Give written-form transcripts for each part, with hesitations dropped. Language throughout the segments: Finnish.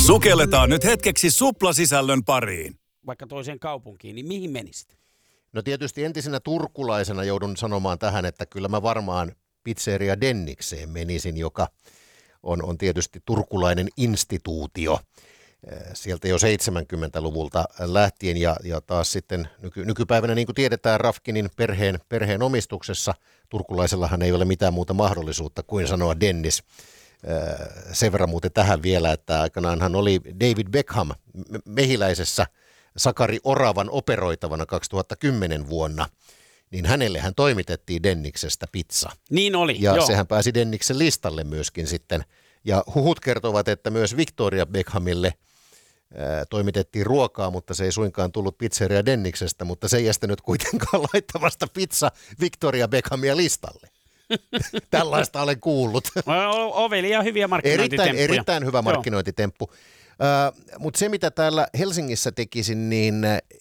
Sukelletaan nyt hetkeksi suplasisällön pariin. Vaikka toiseen kaupunkiin, niin mihin menisit? No tietysti entisenä turkulaisena joudun sanomaan tähän, että kyllä mä varmaan Pizzeria Dennikseen menisin, joka on tietysti turkulainen instituutio sieltä jo 70-luvulta lähtien ja taas sitten nykypäivänä, niin kuin tiedetään, Rafkinin perheen omistuksessa turkulaisellahan ei ole mitään muuta mahdollisuutta kuin sanoa Dennis. Sen verran muuten tähän vielä, että aikanaanhan oli David Beckham Mehiläisessä Sakari Oravan operoitavana 2010 vuonna, niin hänellehän toimitettiin Denniksestä pizza. Niin oli, ja joo. sehän pääsi Denniksen listalle myöskin sitten. Ja huhut kertovat, että myös Victoria Beckhamille toimitettiin ruokaa, mutta se ei suinkaan tullut Pizzeria Denniksestä, mutta se ei estänyt kuitenkaan laittamasta pizza Victoria Beckhamia listalle. Tällaista olen kuullut. Ovelia hyviä markkinointitemppuja. Erittäin hyvä markkinointitemppu. Mutta se, mitä täällä Helsingissä tekisin, niin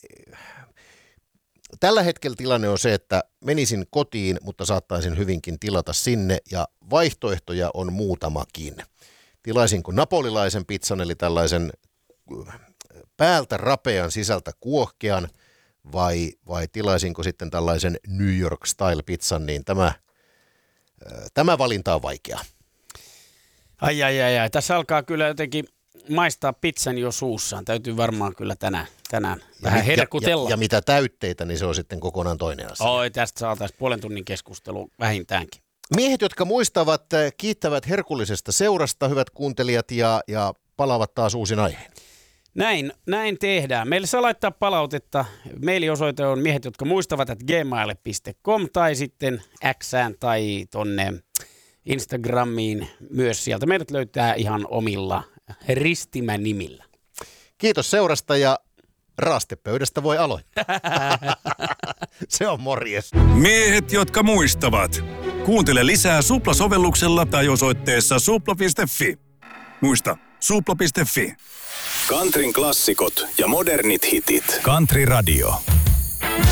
tällä hetkellä tilanne on se, että menisin kotiin, mutta saattaisin hyvinkin tilata sinne, ja vaihtoehtoja on muutamakin. Tilaisinko napolilaisen pizzan, eli tällaisen päältä rapean, sisältä kuohkean, vai tilaisinko sitten tällaisen New York style pizzan, niin tämä valinta on vaikea. Ai. Tässä alkaa kyllä jotenkin maistaa pizzan jo suussaan. Täytyy varmaan kyllä tänään vähän herkutella. Ja mitä täytteitä, niin se on sitten kokonaan toinen asia. Oi, tästä saataisiin puolen tunnin keskustelu vähintäänkin. Miehet, jotka muistavat, kiittävät herkullisesta seurasta, hyvät kuuntelijat, ja palaavat taas uusin aiheen. Näin tehdään. Meille saa laittaa palautetta. Mailiosoite on miehet, jotka muistavat, että gmail.com tai sitten Xään tai tonne Instagramiin myös sieltä. Meidät löytää ihan omilla ristimänimillä. Kiitos seurasta ja raastepöydästä voi aloittaa. Se on morjes. Miehet, jotka muistavat. Kuuntele lisää Supla-sovelluksella tai osoitteessa supla.fi. Muista, supla.fi. Countryn klassikot ja modernit hitit. Country Radio.